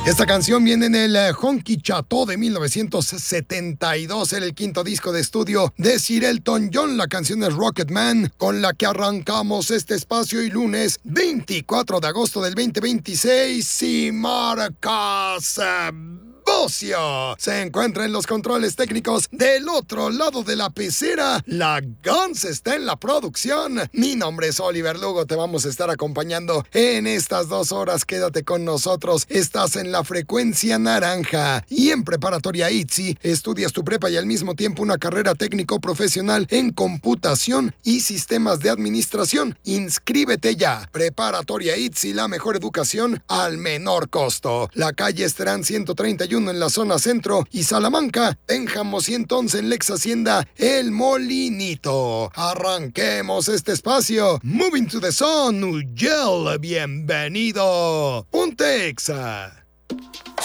Esta canción viene en el Honky Chateau de 1972, era el quinto disco de estudio de Sir Elton John. La canción es Rocketman, con la que arrancamos este espacio y lunes 24 de agosto del 2026 y marcas Bocio se encuentra en los controles técnicos del otro lado de la pecera. La Guns está en la producción. Mi nombre es Oliver Lugo. Te vamos a estar acompañando en estas 2 horas. Quédate con nosotros. Estás en la frecuencia naranja. Y en Preparatoria ITZY estudias tu prepa y al mismo tiempo una carrera técnico-profesional en computación y sistemas de administración. Inscríbete ya. Preparatoria ITZY, la mejor educación al menor costo. La calle Esterán 131 en la zona centro y Salamanca, Pénjamo 111 en Lex Hacienda, El Molinito. Arranquemos este espacio. Moving to the Sun, Ugel, bienvenido. Ponte Exa.